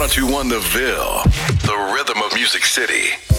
1021 The Ville, the rhythm of Music City.